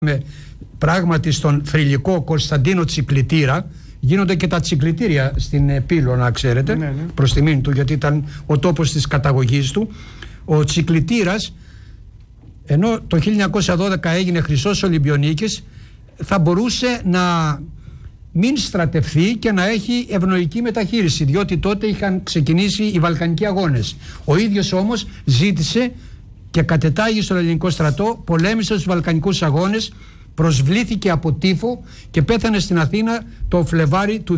πράγματι στον θρυλικό Κωνσταντίνο Τσικλητήρα. Γίνονται και τα τσικλητήρια στην Πύλο, να ξέρετε, ναι. Προς τιμήν του, γιατί ήταν ο τόπος της καταγωγής του. Ο Τσικλητήρας, ενώ το 1912 έγινε Χρυσός Ολυμπιονίκης, θα μπορούσε να μην στρατευθεί και να έχει ευνοϊκή μεταχείριση, διότι τότε είχαν ξεκινήσει οι Βαλκανικοί αγώνες. Ο ίδιος όμως ζήτησε και κατετάγει στον ελληνικό στρατό, πολέμησε στους Βαλκανικούς αγώνες, προσβλήθηκε από τύφο και πέθανε στην Αθήνα το Φλεβάρι του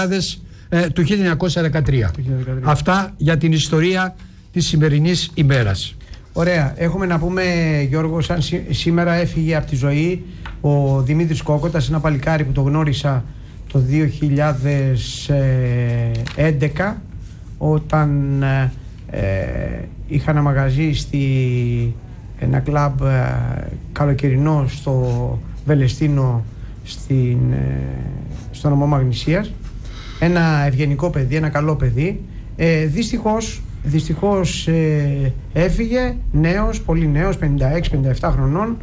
1913. Αυτά για την ιστορία της σημερινής ημέρας. Ωραία. Έχουμε να πούμε, Γιώργο, σαν σήμερα έφυγε από τη ζωή ο Δημήτρης Κόκοτας, ένα παλικάρι που το γνώρισα το 2011, όταν είχα ένα μαγαζί ένα κλαμπ καλοκαιρινό στο Βελεστίνο, στο νομό Μαγνησίας. Ένα ευγενικό παιδί, ένα καλό παιδί. Δυστυχώς έφυγε νέος, πολύ νέος, 56-57 χρονών.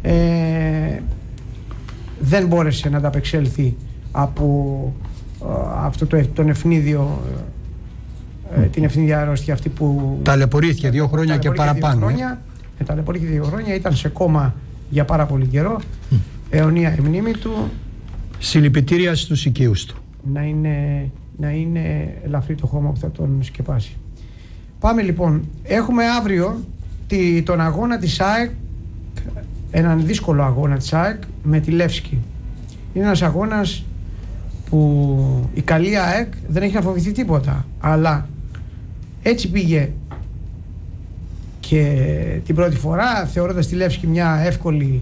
Δεν μπόρεσε να ανταπεξέλθει από αυτό τον ευνίδιο, την ευνίδια αρρώστια αυτή που ταλαιπωρήθηκε 2 χρόνια και παραπάνω. Ταλαιπωρήθηκε 2 χρόνια, ήταν σε κόμμα για πάρα πολύ καιρό. Αιωνία η μνήμη του. Συλληπιτήρια στους οικείους του. Να είναι ελαφρύ το χώμα που θα τον σκεπάσει. Πάμε λοιπόν. Έχουμε αύριο τον αγώνα της ΑΕΚ, έναν δύσκολο αγώνα της ΑΕΚ με τη Λεύσκη. Είναι ένας αγώνας που η καλή ΑΕΚ δεν έχει να φοβηθεί τίποτα, αλλά έτσι πήγε και την πρώτη φορά, θεωρώντας τη Λεύσκη μια εύκολη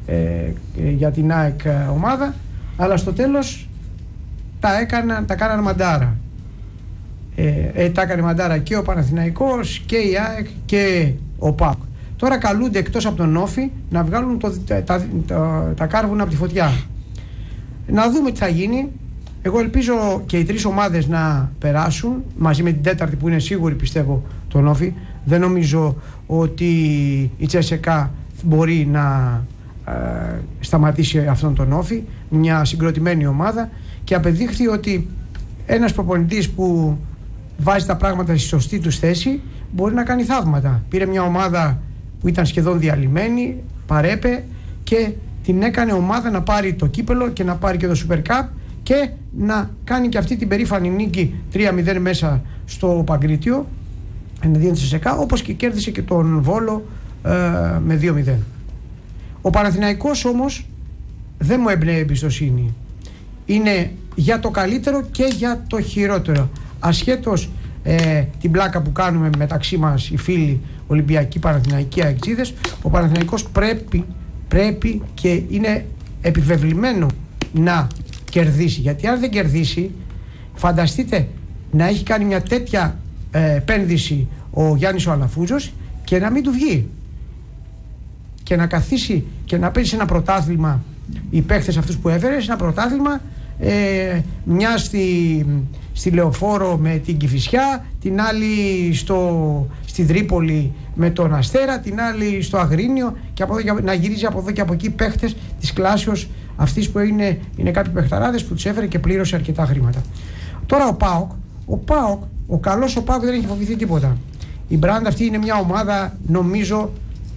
για την ΑΕΚ ομάδα, αλλά στο τέλος τα κάναν μαντάρα. Τα έκανε μαντάρα και ο Παναθηναϊκός και η ΑΕΚ και ο ΠΑΟΚ. Τώρα καλούνται εκτός από τον Όφη να βγάλουν τα κάρβουνα από τη φωτιά. Να δούμε τι θα γίνει. Εγώ ελπίζω και οι 3 ομάδες να περάσουν μαζί με την 4η που είναι σίγουρη, πιστεύω, τον Όφη. Δεν νομίζω ότι η Τσέσεκα μπορεί να σταματήσει αυτόν τον Όφη, μια συγκροτημένη ομάδα, και απεδείχθη ότι ένας προπονητής που βάζει τα πράγματα στη σωστή τους θέση μπορεί να κάνει θαύματα. Πήρε μια ομάδα που ήταν σχεδόν διαλυμένη, παρέπε, και την έκανε ομάδα να πάρει το κύπελο και να πάρει και το Super Cup και να κάνει και αυτή την περήφανη νίκη 3-0 μέσα στο Παγκρίτιο εναντίον της ΕΣΕΚΑ, όπως και κέρδισε και τον Βόλο με 2-0. Ο Παναθηναϊκός όμως δεν μου έμπνεε εμπιστοσύνη. Είναι για το καλύτερο και για το χειρότερο. Ασχέτως την πλάκα που κάνουμε μεταξύ μας οι φίλοι Ολυμπιακοί, Παναθηναϊκοί, αεξίδες, ο Παναθηναϊκός πρέπει και είναι επιβεβλημένο να κερδίσει. Γιατί αν δεν κερδίσει, φανταστείτε να έχει κάνει μια τέτοια επένδυση ο Γιάννης ο Αλαφούζος και να μην του βγει. Και να καθίσει και να παίζει ένα πρωτάθλημα, οι παίχτες αυτούς που έφερε, ένα πρωτάθλημα, μια στη Λεωφόρο με την Κηφισιά, την άλλη στη Τρίπολη με τον Αστέρα, την άλλη στο Αγρίνιο, και από εδώ, να γυρίζει από εδώ και από εκεί παίχτες της κλάσεως αυτής που είναι κάποιοι παιχταράδες που τους έφερε και πλήρωσε αρκετά χρήματα. Τώρα ο καλός ο ΠΑΟΚ δεν έχει φοβηθεί τίποτα. Η Μπραντ αυτή είναι μια ομάδα, νομίζω,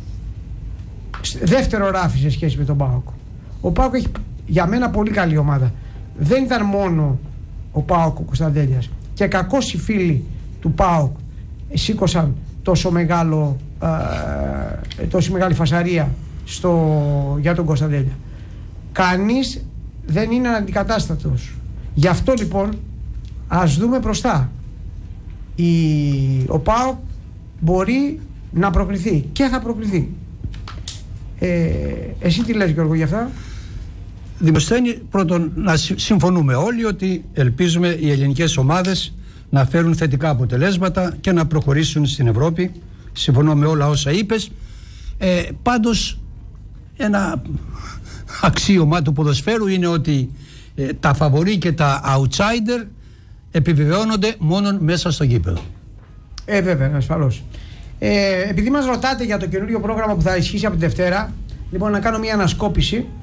δεύτερο ράφι σε σχέση με τον ΠΑΟΚ. Ο ΠΑΟΚ έχει για μένα πολύ καλή ομάδα. Δεν ήταν μόνο ο ΠΑΟΚ ο Κωνσταντέλιας. Και κακώς οι φίλοι του ΠΑΟΚ σήκωσαν τόσο μεγάλη φασαρία για τον Κωνσταντέλια. Κανείς δεν είναι αντικατάστατος. Γι' αυτό λοιπόν ας δούμε μπροστά. Ο ΠΑΟΚ μπορεί να προκριθεί και θα προκριθεί. Εσύ τι λες, Γιώργο, για αυτά? Δημοσθένη, πρώτον να συμφωνούμε όλοι ότι ελπίζουμε οι ελληνικές ομάδες να φέρουν θετικά αποτελέσματα και να προχωρήσουν στην Ευρώπη. Συμφωνώ με όλα όσα είπες. Πάντως ένα αξίωμα του ποδοσφαίρου είναι ότι τα φαβορί και τα outsider επιβεβαιώνονται μόνο μέσα στο γήπεδο. Βέβαια, ασφαλώς. Επειδή μας ρωτάτε για το καινούριο πρόγραμμα που θα ισχύσει από τη Δευτέρα, Λοιπόν, να κάνω μια ανασκόπηση